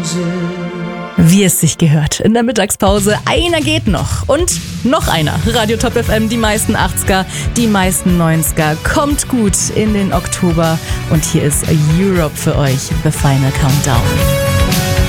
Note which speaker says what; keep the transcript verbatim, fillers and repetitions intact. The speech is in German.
Speaker 1: Wie es sich gehört. In der Mittagspause. Einer geht noch. Und noch einer. Radio Top F M, die meisten achtziger, die meisten neunziger. Kommt gut in den Oktober. Und hier ist Europe für euch. The Final Countdown.